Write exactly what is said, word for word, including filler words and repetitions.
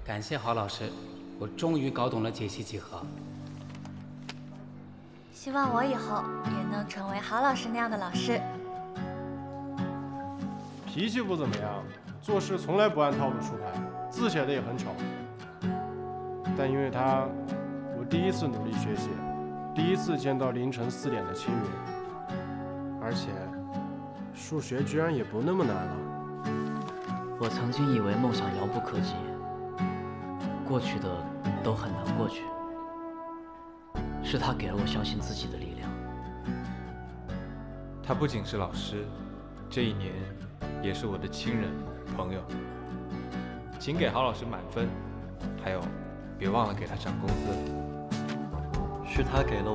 感谢郝老师，我终于搞懂了解析几何。 希望我以后也能成为郝老师那样的老师。 脾气不怎么样，做事从来不按套路出牌，字写的也很丑。但因为他，我第一次努力学习，第一次见到凌晨四点的青云，而且数学居然也不那么难了。 我曾经以为梦想遥不可及，过去的都很难过去，是他给了我相信自己的力量。 他不仅是老师，这一年也是我的亲人朋友。请给郝老师满分，还有别忘了给他涨工资。 是他给了我